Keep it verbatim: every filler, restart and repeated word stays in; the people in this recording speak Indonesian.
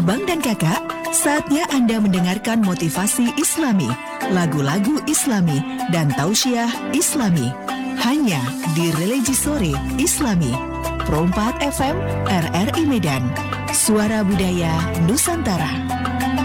Abang dan kakak, saatnya Anda mendengarkan motivasi Islami, lagu-lagu Islami, dan tausiah Islami. Hanya di Religi Sore Islami. Pro empat F M R R I Medan. Suara Budaya Nusantara.